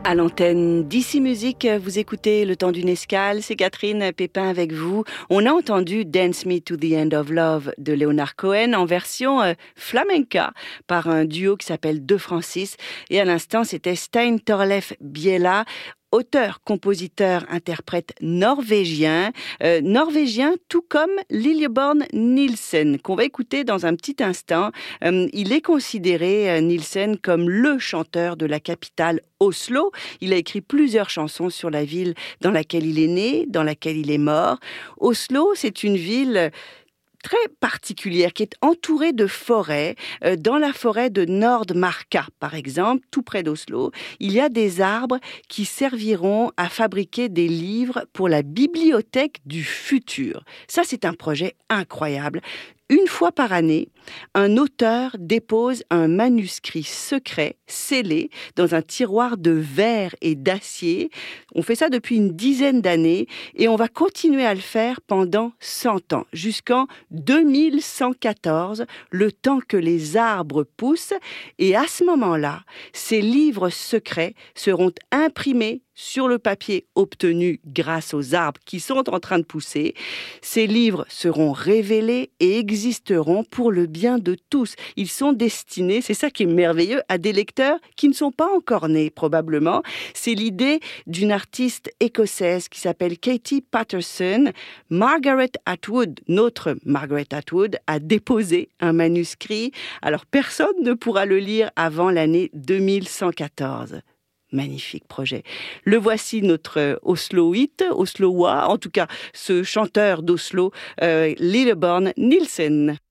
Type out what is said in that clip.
À l'antenne d'Ici Musique, vous écoutez Le Temps d'une escale, c'est Catherine Pépin avec vous. On a entendu Dance Me to the End of Love de Leonard Cohen en version flamenca par un duo qui s'appelle De Francis. Et à l'instant, c'était Stein Torleif Biela, auteur, compositeur, interprète norvégien, tout comme Liljeborn Nielsen, qu'on va écouter dans un petit instant. Il est considéré, Nielsen, comme le chanteur de la capitale Oslo. Il a écrit plusieurs chansons sur la ville dans laquelle il est né, dans laquelle il est mort. Oslo, c'est une ville très particulière, qui est entourée de forêts. Dans la forêt de Nordmarka, par exemple, tout près d'Oslo, il y a des arbres qui serviront à fabriquer des livres pour la bibliothèque du futur. Ça, c'est un projet incroyable. Une fois par année, un auteur dépose un manuscrit secret, scellé, dans un tiroir de verre et d'acier. On fait ça depuis une dizaine d'années et on va continuer à le faire pendant 100 ans, jusqu'en 2114, le temps que les arbres poussent. Et à ce moment-là, ces livres secrets seront imprimés sur le papier obtenu grâce aux arbres qui sont en train de pousser. Ces livres seront révélés et existeront pour le bien de tous. Ils sont destinés, c'est ça qui est merveilleux, à des lecteurs qui ne sont pas encore nés probablement. C'est l'idée d'une artiste écossaise qui s'appelle Katie Patterson. Margaret Atwood, notre Margaret Atwood, a déposé un manuscrit. Alors personne ne pourra le lire avant l'année 2114. Magnifique projet. Le voici, notre Osloïte, Osloa, en tout cas ce chanteur d'Oslo, Liljeborn Nielsen.